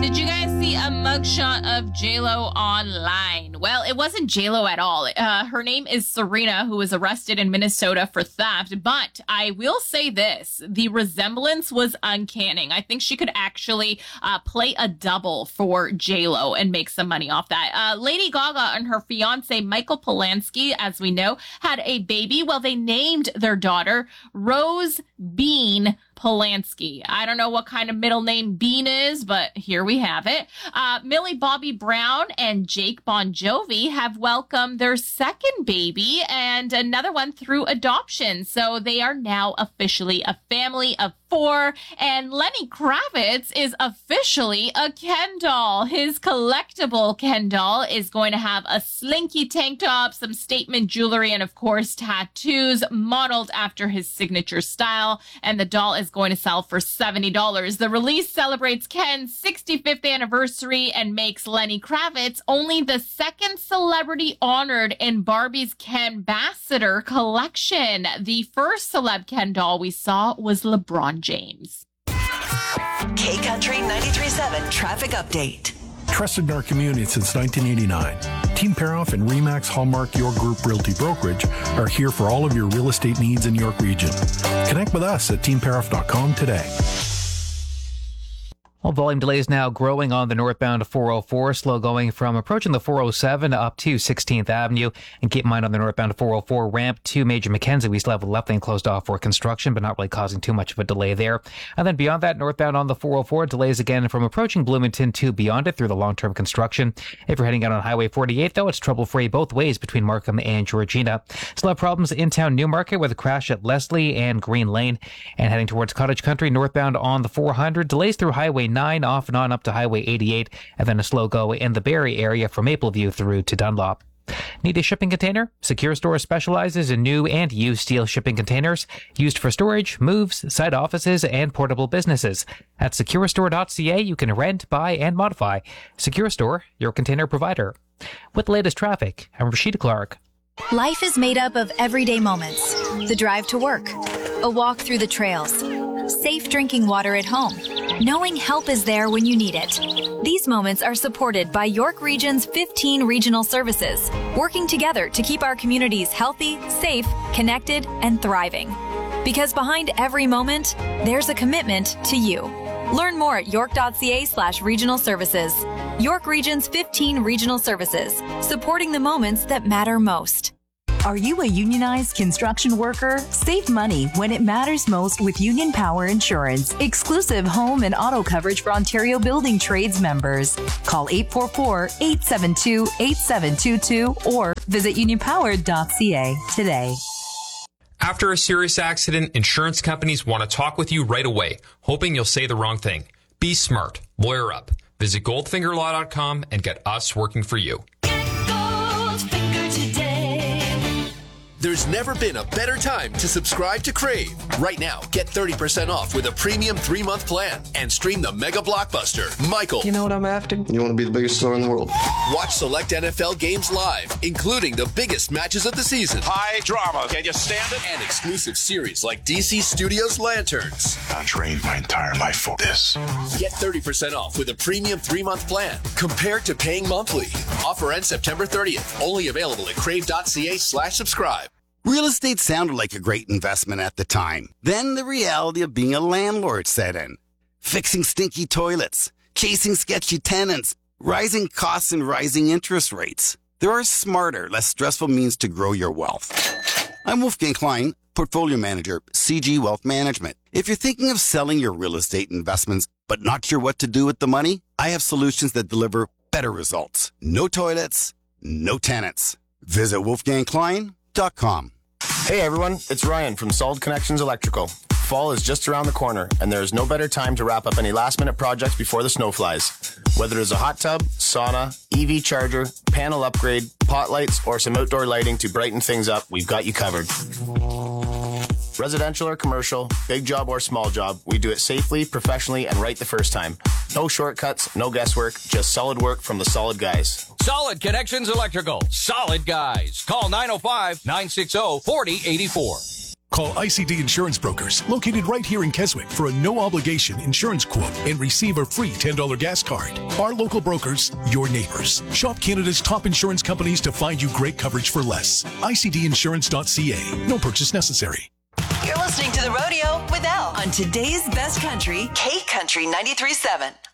Did you guys see a mugshot of J-Lo online? Well, it wasn't J-Lo at all. Her name is Serena, who was arrested in Minnesota for theft. But I will say this, the resemblance was uncanny. I think she could actually play a double for J-Lo and make some money off that. Lady Gaga and her fiance, Michael Polanski, as we know, had a baby. Well, they named their daughter Rose Bean Polanski. I don't know what kind of middle name Bean is, but here we have it. Millie Bobby Brown and Jake Bon Jovi have welcomed their second baby and another one through adoption. So they are now officially a family of 4. And Lenny Kravitz is officially a Ken doll. His collectible Ken doll is going to have a slinky tank top, some statement jewelry, and of course tattoos modeled after his signature style. And the doll is going to sell for $70. The release celebrates Ken's 65th anniversary and makes Lenny Kravitz only the second celebrity honored in Barbie's Ken-bassador collection. The first celeb Ken doll we saw was LeBron James. K Country 93.7 traffic update. Trusted in our community since 1989. Team Paroff and Remax Hallmark York Group Realty Brokerage are here for all of your real estate needs in York Region. Connect with us at teamparoff.com today. Well, volume delays now growing on the northbound 404, slow going from approaching the 407 up to 16th Avenue. And keep in mind on the northbound 404 ramp to Major Mackenzie, we still have the left lane closed off for construction, but not really causing too much of a delay there. And then beyond that, northbound on the 404, delays again from approaching Bloomington to beyond it through the long-term construction. If you're heading out on Highway 48, though, it's trouble-free both ways between Markham and Georgina. Still have problems in town Newmarket with a crash at Leslie and Green Lane. And heading towards Cottage Country, northbound on the 400, delays through Highway 9 off and on up to Highway 88, and then a slow go in the Barrie area from Mapleview through to Dunlop. Need a shipping container? Secure Store specializes in new and used steel shipping containers used for storage, moves, site offices, and portable businesses. At securestore.ca, you can rent, buy, and modify. Secure Store, your container provider. With the latest traffic, I'm Rashida Clark. Life is made up of everyday moments. The drive to work, a walk through the trails, safe drinking water at home, knowing help is there when you need it. These moments are supported by York Region's 15 regional services, working together to keep our communities healthy, safe, connected, and thriving. Because behind every moment, there's a commitment to you. Learn more at york.ca/regional services. York Region's 15 regional services, supporting the moments that matter most. Are you a unionized construction worker? Save money when it matters most with Union Power Insurance. Exclusive home and auto coverage for Ontario Building Trades members. Call 844-872-8722 or visit unionpower.ca today. After a serious accident, insurance companies want to talk with you right away, hoping you'll say the wrong thing. Be smart. Lawyer up. Visit goldfingerlaw.com and get us working for you. There's never been a better time to subscribe to Crave. Right now, get 30% off with a premium 3-month plan and stream the mega blockbuster, Michael. You know what I'm after? You want to be the biggest star in the world. Watch select NFL games live, including the biggest matches of the season. High drama. Can you stand it? And exclusive series like DC Studios Lanterns. I trained my entire life for this. Get 30% off with a premium 3-month plan compared to paying monthly. Offer ends September 30th. Only available at crave.ca/subscribe. Real estate sounded like a great investment at the time. Then the reality of being a landlord set in. Fixing stinky toilets, chasing sketchy tenants, rising costs and rising interest rates. There are smarter, less stressful means to grow your wealth. I'm Wolfgang Klein, Portfolio Manager, CG Wealth Management. If you're thinking of selling your real estate investments but not sure what to do with the money, I have solutions that deliver better results. No toilets, no tenants. Visit wolfgangklein.com. Hey everyone, it's Ryan from Solid Connections Electrical. Fall is just around the corner, and there is no better time to wrap up any last-minute projects before the snow flies. Whether it's a hot tub, sauna, EV charger, panel upgrade, pot lights, or some outdoor lighting to brighten things up, we've got you covered. Residential or commercial, big job or small job, we do it safely, professionally, and right the first time. No shortcuts, no guesswork, just solid work from the solid guys. Solid Connections Electrical. Solid guys. Call 905-960-4084. Call ICD Insurance Brokers, located right here in Keswick, for a no-obligation insurance quote and receive a free $10 gas card. Our local brokers, your neighbors. Shop Canada's top insurance companies to find you great coverage for less. ICDinsurance.ca. No purchase necessary. You're listening to The Rodeo with Elle on today's best country, K Country 93.7.